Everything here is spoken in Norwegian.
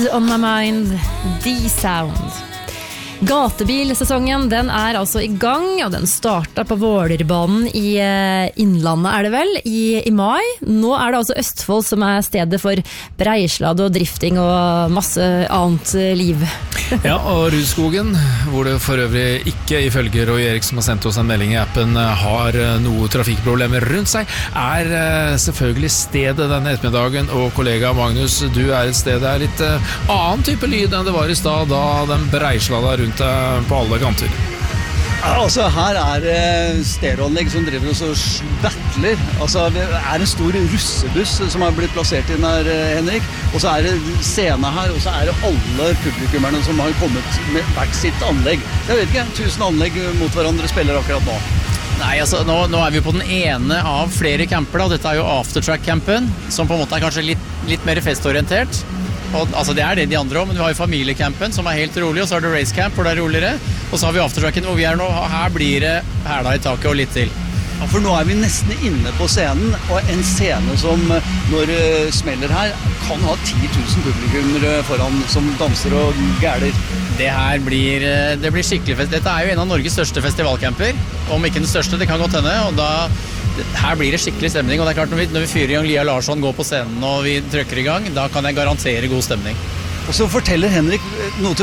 On my mind, D-Sound. Gatebilsesongen, den altså i gang, og den startet på Vålerbanen i Innlandet, det vel, i mai. Nå det altså Østfold som stedet for breislad og drifting og masse annet liv. Ja, og Rudskogen, hvor det for øvrig ikke, ifølge Roy Erik som har sendt oss en melding i appen, har noe trafikkproblemer rundt seg, selvfølgelig stedet denne ettermiddagen, og kollega Magnus, du et sted litt annen type lyd enn det var i stad, da den breislada rundt på alle kanter. Altså, her stereoanlegg som driver og battler. Altså, det en stor russebuss som blitt plassert inn her, Henrik. Og så det scene her, og så det alle publikummerne som har kommet med hvert sitt anlegg. Jeg vet ikke, 1000 anlegg mot hverandre spiller akkurat nå. Nei, altså, nå vi på den ene av flere camper, da. Dette jo Aftertrack-campen, som på en måte kanskje litt mer festorientert. Og, altså det det de andre også, men vi har jo familiecampen som helt rolig, og så har du racecamp hvor det roligere, og så har vi aftertracken hvor vi nå, her blir det hæla i taket og litt til. Ja, for nå vi nesten inne på scenen, og en scene som når smeller her, kan ha 10 000 publikummere foran som danser og gæler. Det blir skikkelig fest. Dette jo en av Norges største festivalcamper, om ikke den største, det kan godt hende, og her blir det skikkelig stemning, og det klart når vi fyrer i gang Lia Larsson går på scenen og vi trykker i gang, da kan jeg garantere god stemning. Og så forteller Henrik noe til